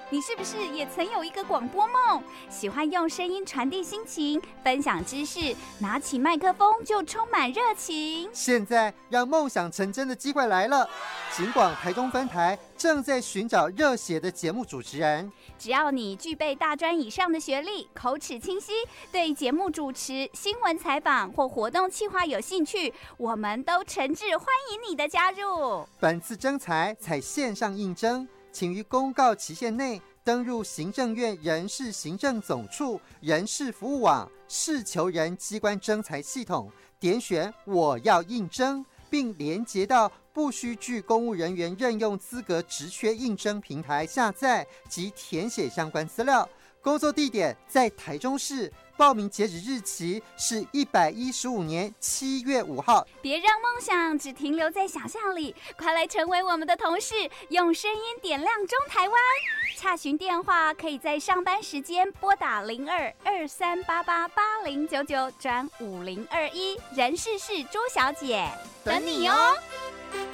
你是不是也曾有一个广播梦？喜欢用声音传递心情，分享知识，拿起麦克风就充满热情。 现在让梦想成真的机会来了，警广台中分台正在寻找热血的节目主持人。 只要你具备大专以上的学历，口齿清晰，对节目主持、新闻采访或活动企划有兴趣，我们都诚挚欢迎你的加入。 本次征才采线上应征，请于公告期限内登入行政院人事行政总处人事服务网事求人机关征才系统，点选我要应征，并连结到不需具公务人员任用资格职缺应征平台下载及填写相关资料。工作地点在台中市，报名截止日期是115年7月5号。 别让梦想只停留在想象里，快来成为我们的同事，用声音点亮中台湾。洽询电话可以在上班时间拨打0223888099转5021，人事是朱小姐，等你哦。